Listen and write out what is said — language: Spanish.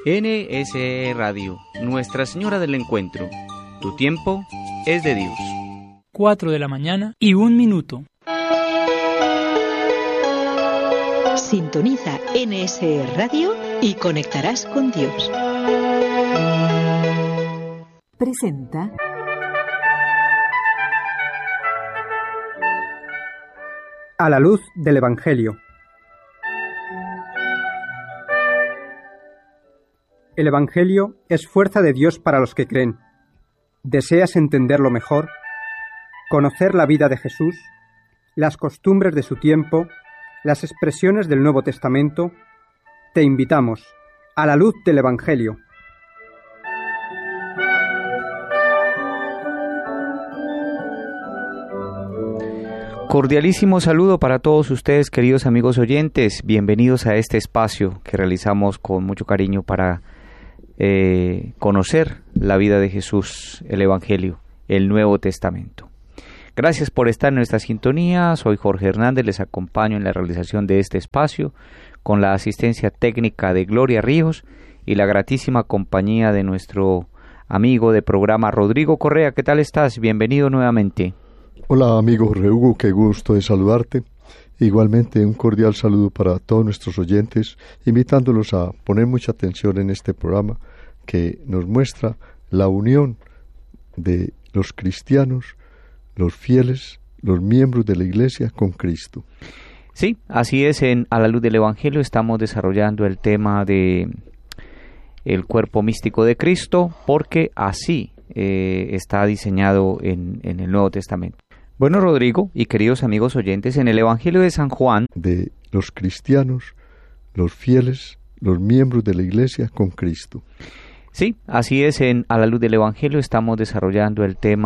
NSE Radio, Nuestra Señora del Encuentro. Tu tiempo es de Dios. 4 de la mañana y 1 minuto. Sintoniza NSE Radio y conectarás con Dios. Presenta A la luz del Evangelio. El Evangelio es fuerza de Dios para los que creen. ¿Deseas entenderlo mejor? ¿Conocer la vida de Jesús? ¿Las costumbres de su tiempo? ¿Las expresiones del Nuevo Testamento? Te invitamos a la luz del Evangelio. Cordialísimo saludo para todos ustedes, queridos amigos oyentes. Bienvenidos a este espacio que realizamos con mucho cariño para conocer la vida de Jesús, el Evangelio, el Nuevo Testamento. Gracias por estar en nuestra sintonía. Soy Jorge Hernández, les acompaño en la realización de este espacio con la asistencia técnica de Gloria Ríos y la gratísima compañía de nuestro amigo de programa Rodrigo Correa. ¿Qué tal estás? Bienvenido nuevamente. Hola amigo Jorge Hugo, qué gusto de saludarte. Igualmente un cordial saludo para todos nuestros oyentes, invitándolos a poner mucha atención en este programa que nos muestra la unión de los cristianos, los fieles, los miembros de la Iglesia con Cristo. Sí, así es. A la luz del Evangelio estamos desarrollando el tema de el cuerpo místico de Cristo, porque así está diseñado en el Nuevo Testamento. Bueno, Rodrigo y queridos amigos oyentes, en el Evangelio de San Juan, de los cristianos, los fieles, los miembros de la Iglesia con Cristo. Sí, así es. A la luz del Evangelio estamos desarrollando el tema